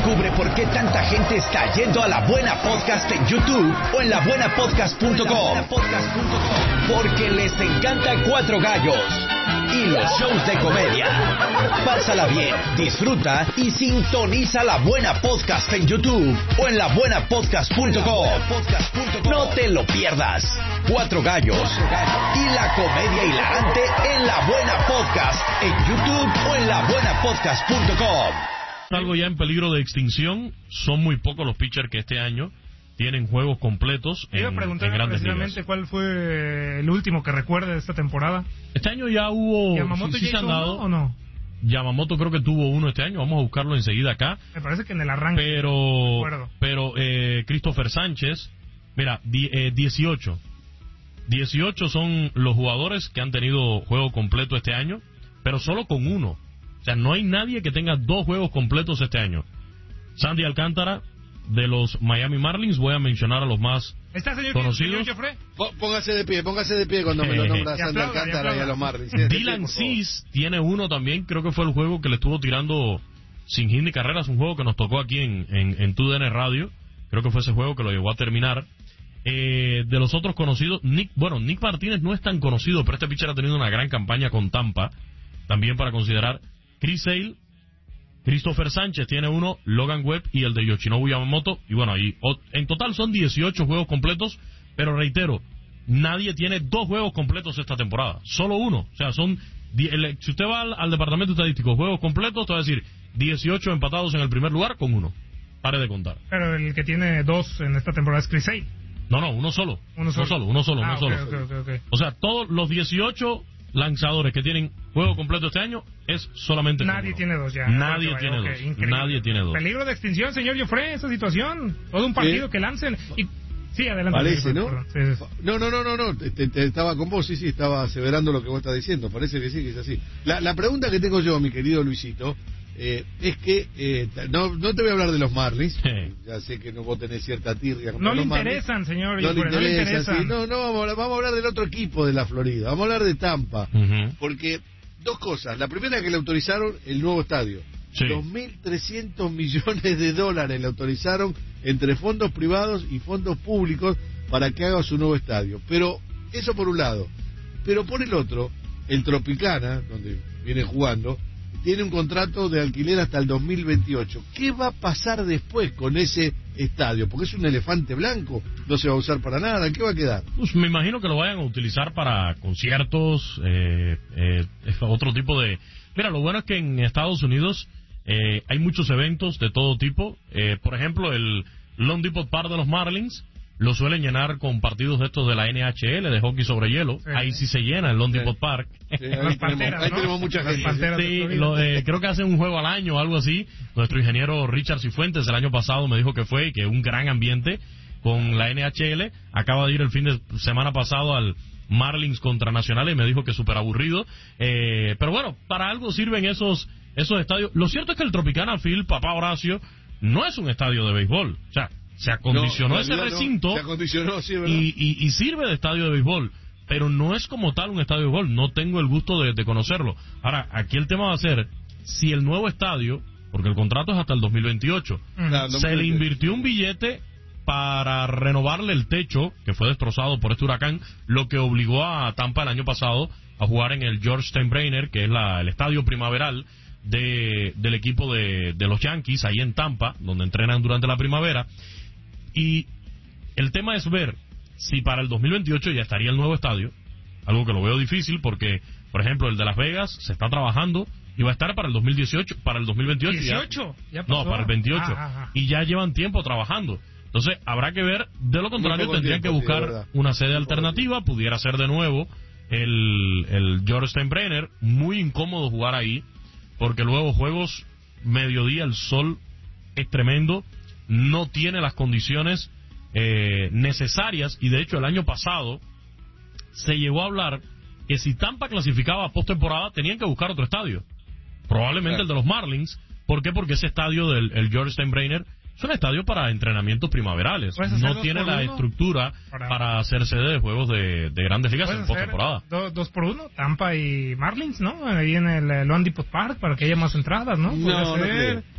Descubre por qué tanta gente está yendo a La Buena Podcast en YouTube o en labuenapodcast.com. Porque les encanta Cuatro Gallos y los shows de comedia. Pásala bien, disfruta y sintoniza La Buena Podcast en YouTube o en labuenapodcast.com. No te lo pierdas. Cuatro Gallos y la comedia hilarante en La Buena Podcast en YouTube o en labuenapodcast.com. Algo ya en peligro de extinción. Son muy pocos los pitchers que este año tienen juegos completos en grandes ligas. Iba a preguntar precisamente cuál fue el último que recuerde de esta temporada. Este año ya hubo... ¿Yamamoto sí ya hizo uno o no? Yamamoto creo que tuvo uno este año. Vamos a buscarlo enseguida acá. Me parece que en el arranque. Pero Christopher Sánchez, mira, 18 son los jugadores que han tenido juego completo este año, pero solo con uno. O sea, no hay nadie que tenga 2 juegos completos este año. Sandy Alcántara, de los Miami Marlins, voy a mencionar a los más conocidos. Póngase de pie cuando me lo nombra Sandy Alcántara y a los Marlins. Dylan Cease tiene uno también, creo que fue el juego que le estuvo tirando sin hit ni carreras, un juego que nos tocó aquí en TUDN Radio. Creo que fue ese juego que lo llevó a terminar. De los otros conocidos, Nick Martínez no es tan conocido, pero este pitcher ha tenido una gran campaña con Tampa, también para considerar. Chris Sale, Christopher Sánchez tiene uno, Logan Webb y el de Yoshinobu Yamamoto, y bueno, ahí en total son 18 juegos completos, pero reitero, nadie tiene 2 juegos completos esta temporada, solo uno. O sea, si usted va al departamento estadístico, juegos completos, te va a decir 18 empatados en el primer lugar con uno. Pare de contar. Pero el que tiene 2 en esta temporada es Chris Sale. No, uno solo. Uno solo. Okay. O sea, todos los 18 lanzadores que tienen juego completo este año es solamente nadie tiene 2 ya. Nadie tiene dos. Peligro de extinción, señor Joffre, esa situación. Todo un partido que lancen. Sí, adelante. Parece, ¿no? Sí. No. Estaba con vos, sí, estaba aseverando lo que vos estás diciendo. Parece que sí, que es así. La pregunta que tengo yo, mi querido Luisito, es que no te voy a hablar de los Marlins. Ya sé que vos tenés cierta tirria con no los le Marlins. Interesan, señor. No le interesan. Sí. No, vamos a hablar del otro equipo de la Florida. Vamos a hablar de Tampa. Porque 2 cosas. La primera es que le autorizaron el nuevo estadio. Sí. 2.300 millones de dólares le autorizaron entre fondos privados y fondos públicos para que haga su nuevo estadio. Pero eso por un lado. Pero por el otro, el Tropicana, donde viene jugando, tiene un contrato de alquiler hasta el 2028. ¿Qué va a pasar después con ese estadio? Porque es un elefante blanco, no se va a usar para nada. ¿En qué va a quedar? Pues me imagino que lo vayan a utilizar para conciertos, otro tipo de... Mira, lo bueno es que en Estados Unidos hay muchos eventos de todo tipo. Por ejemplo, el Lone Depot Park de los Marlins lo suelen llenar con partidos de estos de la NHL, de hockey sobre hielo. Sí. Ahí sí se llena el Lone Depot Park. Sí, ahí tenemos mucha gente. Sí, creo que hacen un juego al año o algo así. Nuestro ingeniero Richard Cifuentes el año pasado me dijo que fue y que un gran ambiente con la NHL. Acaba de ir el fin de semana pasado al Marlins contra Nacional y me dijo que súper aburrido. Pero bueno, para algo sirven esos estadios. Lo cierto es que el Tropicana Field, papá Horacio, no es un estadio de béisbol. O sea, se acondicionó ese recinto y sirve de estadio de béisbol, pero no es como tal un estadio de béisbol. No tengo el gusto de conocerlo. Ahora, aquí el tema va a ser si el nuevo estadio, porque el contrato es hasta el 2028, se le invirtió un billete para renovarle el techo, que fue destrozado por este huracán, lo que obligó a Tampa el año pasado a jugar en el George Steinbrenner, que es el estadio primaveral del equipo de los Yankees, ahí en Tampa, donde entrenan durante la primavera. Y el tema es ver si para el 2028 ya estaría el nuevo estadio, algo que lo veo difícil porque, por ejemplo, el de Las Vegas se está trabajando y va a estar para el 2018, para el 2028. ¿18? ¿Ya pasó? No, para el 28. Y ya llevan tiempo trabajando. Entonces, habrá que ver, de lo contrario tendrían que buscar una sede alternativa, pudiera ser de nuevo el George Steinbrenner, muy incómodo jugar ahí, porque luego juegos mediodía, el sol es tremendo, no tiene las condiciones necesarias, y de hecho el año pasado se llegó a hablar que si Tampa clasificaba a postemporada tenían que buscar otro estadio, probablemente el de los Marlins. ¿Por qué? Porque ese estadio del George Steinbrenner es un estadio para entrenamientos primaverales, no tiene la estructura para hacer sede de juegos de grandes ligas en postemporada. 2-1, Tampa y Marlins, ¿no? Ahí en el Lone Depot Park, para que haya más entradas, ¿no?